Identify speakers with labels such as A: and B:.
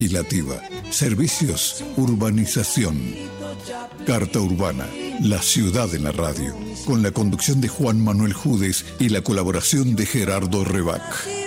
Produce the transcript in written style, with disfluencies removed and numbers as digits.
A: Legislativa. Servicios, urbanización. Carta Urbana, la ciudad en la radio. Con la conducción de Juan Manuel Judes y la colaboración de Gerardo Rebac.